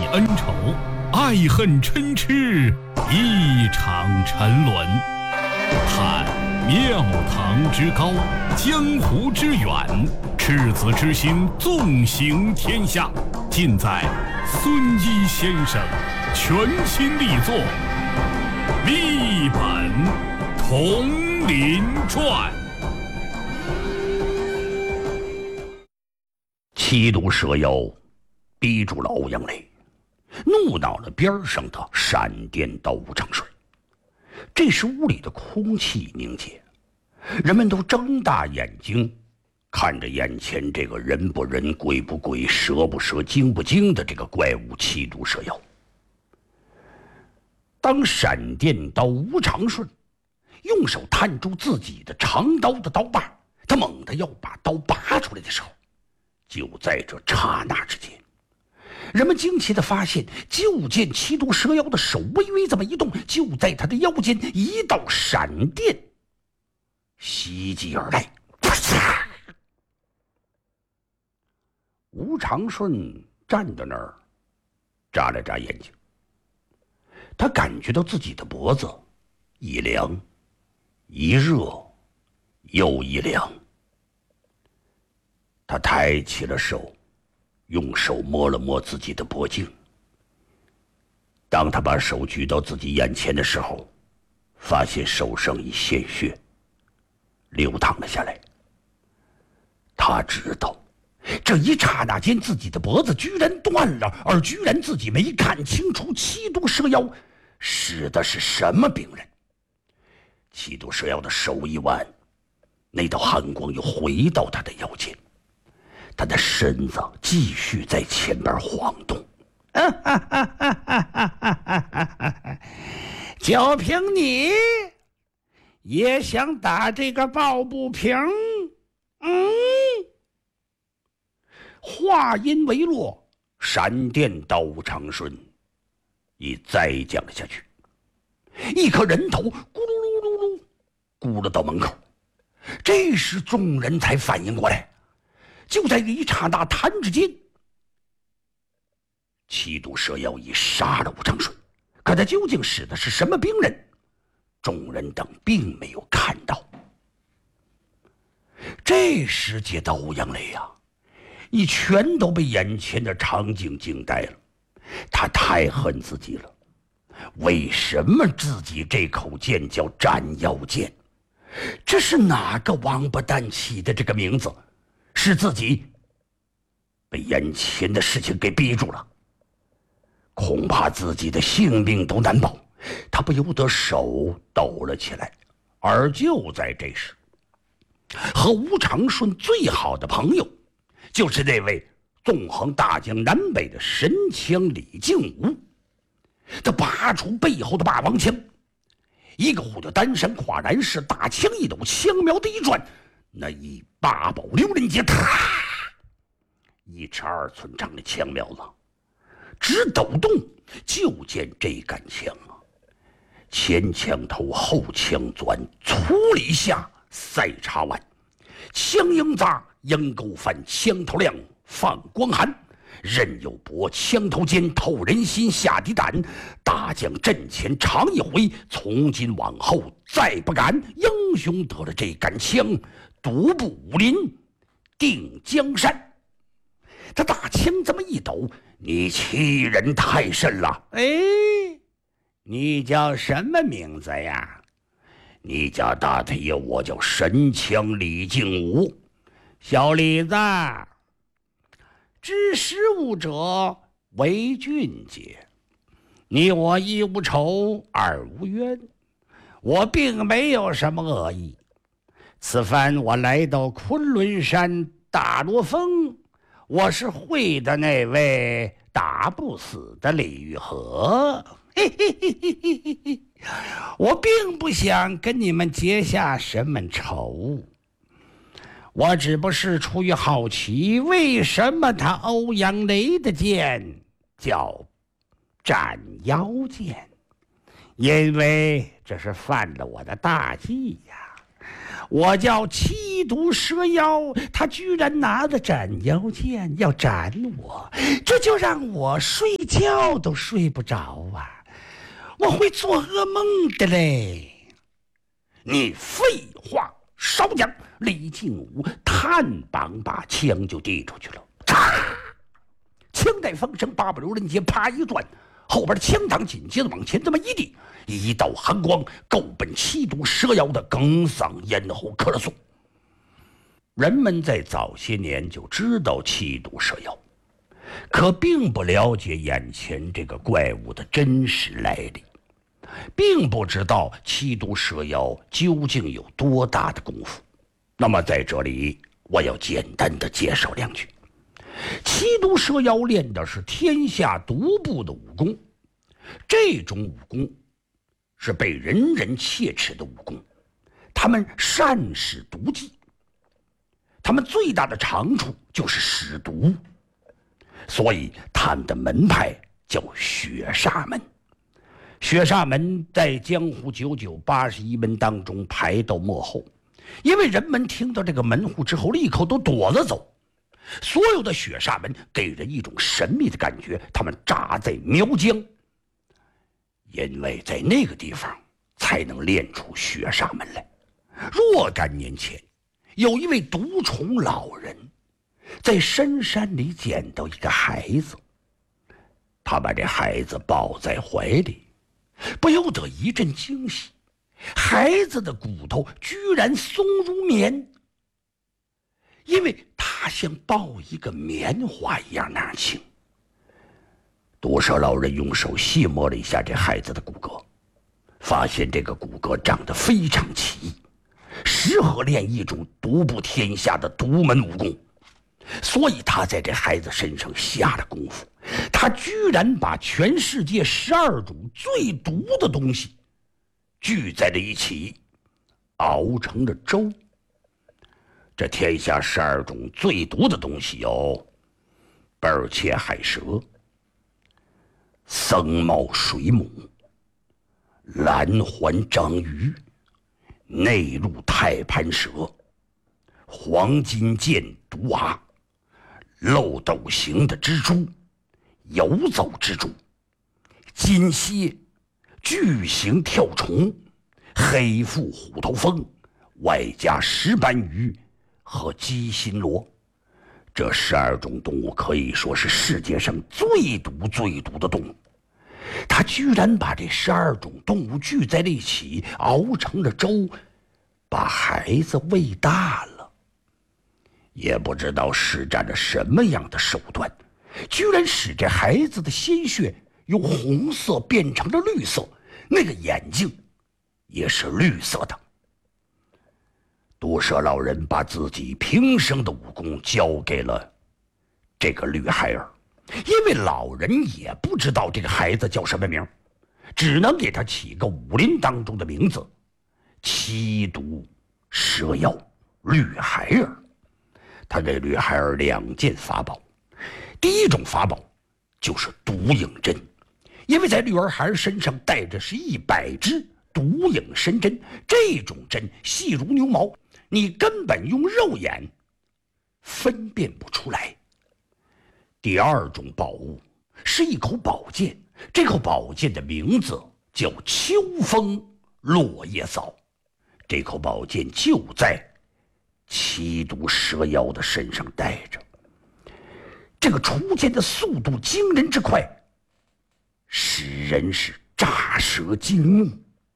恩仇，爱恨嗔痴一场沉沦。叹庙堂之高，江湖之远，赤子之心纵行天下，尽在孙一先生全新力作《一本铜林传》。 七毒蛇妖逼住了欧阳雷，怒恼了边上的闪电刀吴长顺。这时屋里的空气凝结，人们都睁大眼睛看着眼前这个人不人鬼不鬼蛇不蛇精不精的这个怪物七毒蛇妖。当闪电刀吴长顺用手探住自己的长刀的刀把，他猛地要把刀拔出来的时候，就在这刹那之间，人们惊奇地发现，就见七毒蛇妖的手微微这么一动，就在他的腰间一道闪电袭击而来。吴长顺站在那儿，眨了眨眼睛，他感觉到自己的脖子一凉一热又一凉。他抬起了手，用手摸了摸自己的脖颈。当他把手举到自己眼前的时候，发现手上已鲜血流淌了下来。他知道这一刹那间自己的脖子居然断了，而居然自己没看清楚七毒蛇妖使的是什么兵刃。七毒蛇妖的手一弯，那道寒光又回到他的腰间，他的身子继续在前边晃动。 就凭你也想打这个抱不平？ 话音未落，闪电刀吴长顺已再降了下去，一颗人头咕噜噜噜噜咕了到门口。这时众人才反应过来，就在一刹那弹指间，七毒蛇妖已杀了吴长顺，可他究竟使的是什么兵刃，众人等并没有看到。这时节的欧阳雷啊，你全都被眼前的场景惊呆了。他太恨自己了，为什么自己这口剑叫斩妖剑？这是哪个王八蛋起的这个名字？是自己被眼前的事情给逼住了，恐怕自己的性命都难保。他不由得手抖了起来。而就在这时，和吴长顺最好的朋友，就是那位纵横大江南北的神枪李靖武，他拔出背后的霸王枪，一个虎的单山跨栏式大枪一抖，枪苗的一转，那一八宝溜人节，1尺2寸长的枪苗子直抖动。就见这杆枪啊，前枪头后枪钻，粗里下赛插弯，枪缨扎，鹰钩翻，枪头亮，放光寒，刃有薄，枪头尖，透人心，下地胆。大将阵前长一回，从今往后再不敢。英雄得了这杆枪，独步武林，定江山。他大枪这么一抖，你欺人太甚了。 你叫什么名字呀？ 你家大太爷，我叫神枪李靖武。 小李子，知时务者为俊杰。你我一无仇，二无冤，我并没有什么恶意。此番我来到昆仑山大罗峰，我是会的那位打不死的李玉和。我并不想跟你们结下什么仇，我只不是出于好奇，为什么他欧阳雷的剑叫斩妖剑？因为这是犯了我的大忌呀！我叫七毒蛇妖，他居然拿着斩妖剑要斩我，这就让我睡觉觉都睡不着啊，我会做噩梦的嘞。 你废话少讲！李靖武探膀把枪就递出去了，枪带风声，八百流人杰啪一转，后边的枪膛紧接着往前这么一递，一道寒光够奔七毒蛇妖的哽嗓咽喉咳嗽。人们在早些年就知道七毒蛇妖，可并不了解眼前这个怪物的真实来历，并不知道七毒蛇妖究竟有多大的功夫。那么在这里我要简单的介绍两句。七毒蛇妖练的是天下独步的武功，这种武功是被人人切齿的武功，他们善使毒计，他们最大的长处就是使毒，所以他们的门派叫雪煞门。雪煞门在江湖981门当中排到末后，因为人们听到这个门户之后立刻都躲了走。所有的雪煞门给人一种神秘的感觉，他们扎在苗疆，因为在那个地方才能练出雪煞门来。若干年前，有一位毒虫老人在深山里捡到一个孩子，他把这孩子抱在怀里，不由得一阵惊喜，孩子的骨头居然松如棉，因为他像抱一个棉花一样那样轻。毒蛇老人用手细摸了一下这孩子的骨骼，发现这个骨骼长得非常奇异，适合练一种独步天下的独门武功，所以他在这孩子身上下了功夫。他居然把全世界12种最毒的东西聚在了一起，熬成了粥。这天下12种最毒的东西有贝尔切海蛇、僧帽水母、蓝环章鱼、内陆太盘蛇、黄金剑毒蛙、漏斗形的蜘蛛、游走蜘蛛、金蝎、巨型跳虫、黑腹虎头蜂，外加石斑鱼和鸡心螺。这12种动物可以说是世界上最毒的动物。他居然把这12种动物聚在了一起，熬成了粥，把孩子喂大了。也不知道施展了什么样的手段，居然使这孩子的鲜血由红色变成了绿色，那个眼睛也是绿色的。毒蛇老人把自己平生的武功交给了这个绿孩儿，因为老人也不知道这个孩子叫什么名，只能给他起个武林当中的名字：七毒蛇妖绿孩儿。他给绿孩儿2件法宝，第一种法宝就是毒影针，因为在绿儿孩儿身上带着是100支毒影神针，这种针细如牛毛，你根本用肉眼分辨不出来。第2种宝物是一口宝剑，这口宝剑的名字叫秋风落叶扫，这口宝剑就在七毒蛇妖的身上带着。这个出剑的速度惊人之快，使人是乍舌惊目。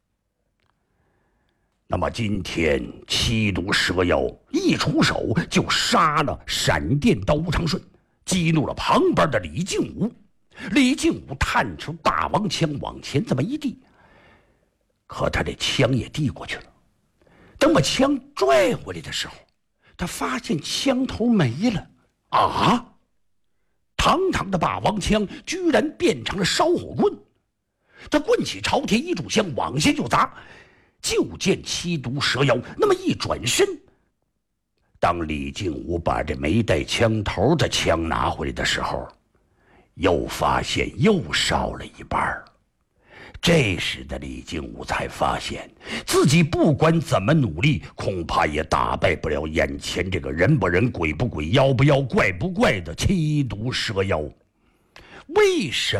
那么今天七毒蛇妖一出手就杀了闪电刀吴长顺，激怒了旁边的李靖武。李靖武探出大王枪往前这么一递，可他这枪也递过去了。等把枪拽回来的时候，他发现枪头没了啊！堂堂的霸王枪居然变成了烧火棍。他棍起朝天，一炷香往下就砸，就见七毒蛇妖那么一转身。当李靖武把这没带枪头的枪拿回来的时候，又发现又烧了一半。这时的李靖武才发现自己不管怎么努力，恐怕也打败不了眼前这个人不人鬼不鬼妖不妖怪不怪的七毒蛇妖。为什么